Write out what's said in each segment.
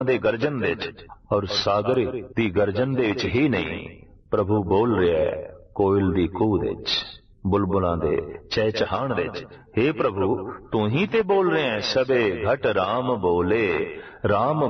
दे गर्जन दे और सागर दी गर्जन दे विच ही नहीं प्रभु बोल रहा है कोयल दी कूह दे बुलबुलां दे चहचहाण दे हे प्रभु तू ही ते बोल रहे हैं सबे घट राम बोले रामा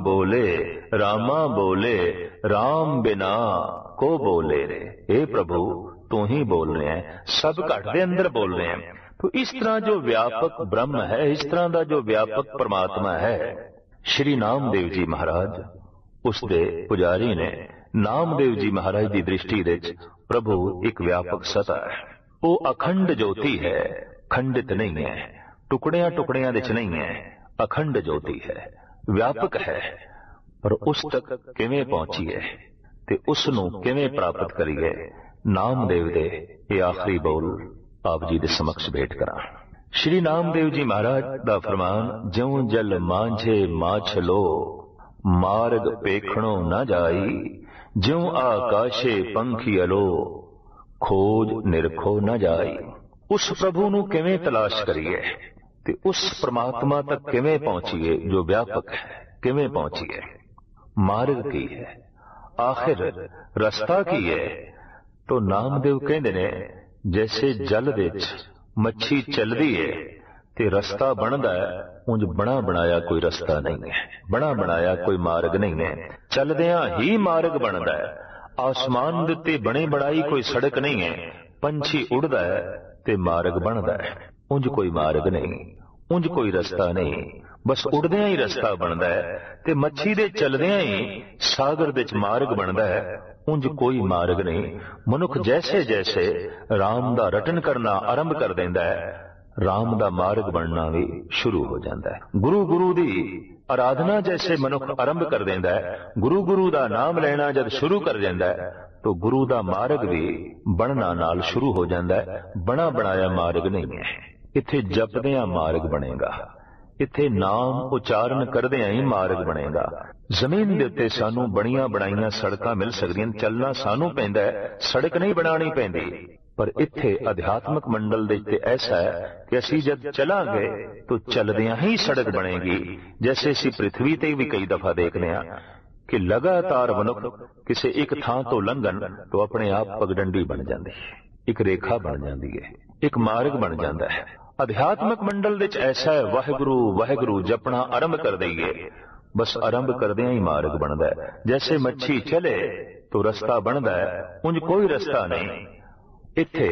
बोले राम बिना को बोले रे। हे प्रभु तू ही बोल रहे हैं सब घट दे अंदर बोल रहे हैं। तो इस तरह जो व्यापक ब्रह्म है इस तरह का जो व्यापक परमात्मा है श्री नामदेव जी महाराज उसके पुजारी ने नामदेव जी महाराज की दृष्टि दे प्रभु एक व्यापक सत्ता है। वो अखंड ज्योति है खंडित नहीं है टुकड़ियां टुकड़ियां विच नहीं है अखंड ज्योति है व्यापक है। पर उस तक किवें पहुंचीए ते उस नूं किवें प्राप्त करिए नामदेव दे ये आखिरी बोल आप जी दे समक्ष भेंट करा। श्री नामदेव जी महाराज दा फरमान ज्यों जल मांझे माछलो मार्ग पेखणो न जाई ज्यों आकाशे पंखियलो खोज निरखो न जाई। उस प्रभु नूं किवें तलाश करिए ते उस परमात्मा तक किवें पहुंचीए जो व्यापक है किवें पहुंचीए मार्ग की है आखिर रस्ता की है। तो नामदेव कहंदे ने जैसे जल विच मच्छी चलदी है ते रस्ता बनदा है उंज बना बनाया कोई रस्ता नहीं है बना बनाया कोई मार्ग नहीं है चलदियां ही मार्ग बनदा है। आसमान दे उत्ते बणी बनाई कोई सड़क नहीं है पंछी उड़दा है ते मार्ग बनदा है उंज कोई मार्ग नहीं उंज कोई रस्ता नहीं बस उड़दियां ही रस्ता बनदा है ते मच्छी दे चलदियां ही सागर दे मार्ग बनदा है उंज कोई मार्ग नहीं। मनुख जैसे जैसे राम दा रटन करना आरंभ कर देंदा है राम दा मार्ग बनना भी शुरू हो जाता है। गुरु गुरु दी आराधना जैसे मनुख आरंभ कर देंदा है गुरु गुरु दा नाम लेना जब शुरू कर देंदा है तो गुरु दा मार्ग भी बनना नाल शुरू हो जाता है बना बनाया मार्ग नहीं है। इत्थे जपदियां मार्ग बनेगा इत्थे नाम उचारण करदियां ही मार्ग बनेगा। जमीन दे उत्ते सानू बणियां बनाईयां सड़कां मिल सकदियां चलना सानू पैंदा है सड़क नहीं बनानी पैंदी। पर इत्थे अध्यात्मक मंडल दे उत्ते ऐसा है कि असीं जब चलांगे तो चलदियां ही सड़क बनेगी। जैसे असीं पृथ्वी ते भी कई दफा देखने हैं कि लगातार मनुख किसी एक थां तो लंघन तो अपने आप पगडंडी बन जाती है एक रेखा बन जाती है एक मार्ग बन जाता है। अध्यात्मक मंडल विच ऐसा है वाहिगुरु वाहिगुरु जपना आरंभ कर दईए बस आरंभ करदियां ही मार्ग बनदा है। जैसे मच्छी चले तो रस्ता बनदा है उंज कोई रस्ता नहीं। इत्थे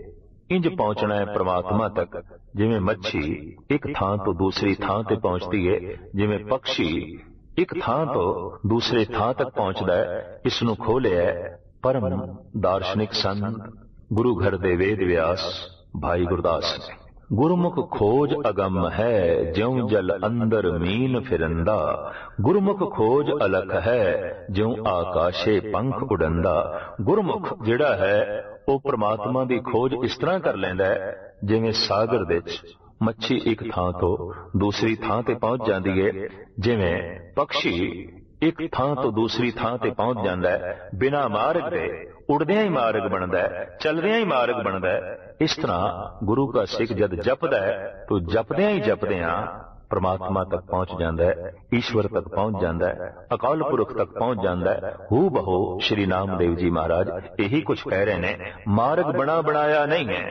इंज पहुंचना है परमात्मा तक जिवें मच्छी एक थां तो दूसरी थां ते पहुंचती है जिवें पक्षी एक थां तो दूसरे थां तक पहुंचदा है। इसनूं खोलिया है परम दार्शनिक संत गुरु घर दे वेद व्यास भाई गुरदास ने। गुरमुख खोज अगम है ज्यों जल अंदर मीन फिरंदा गुरमुख खोज अलख है ज्यों आकाशे पंख उड़ंदा। गुरमुख जिहड़ा है वो परमात्मा दी खोज इस तरह कर लैंदा है जिवें सागर विच मच्छी एक थां तो दूसरी थां ते पहुंच जाती है जिवें पक्षी एक थां तो दूसरी थां ते पहुंच जाता है बिना मार्ग दे उड़दियां ही मार्ग बनता है चलदियां ही मार्ग बनता है। इस तरह गुरु का सिख जद जपदा है तो जपदियां परमात्मा तक पहुंच जाता है ईश्वर तक पहुंच जाता है अकाल पुरख तक पहुंच जाता है। हू बहो श्री नामदेव जी महाराज यही कुछ कह रहे हैं मार्ग बना बनाया नहीं है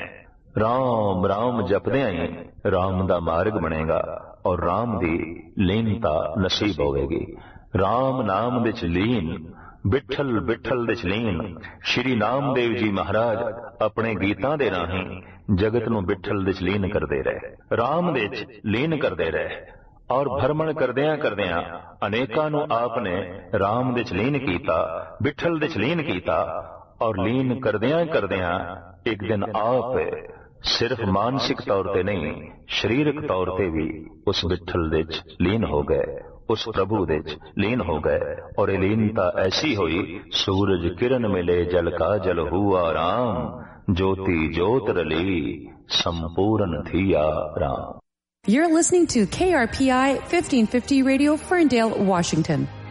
राम राम जपदियां ही राम दा मार्ग बनेगा और राम दी लीनता नसीब होगी। राम नाम विच लीन बिठल बिठल विच लीन। श्री नामदेव जी महाराज अपने गीतां दे राहीं जगत नूं बिठल विच लीन करदे रहे राम विच लीन करदे रहे और भ्रमण करदियां करदियां अनेकां नूं आपने राम विच लीन कीता बिठल विच लीन कीता और लीन करदियां करदियां एक दिन आप सिर्फ मानसिक तौर ते नहीं शरीरक तौर ते भी उस बिठल विच लीन हो गए उस प्रभु विच लीन हो गए। और ये लीनता ऐसी हुई सूरज किरण मिले जल का जल हुआ राम ज्योति ज्योत रली संपूर्ण थिया Ram. You're listening to KRPI 1550 Radio, Ferndale, Washington.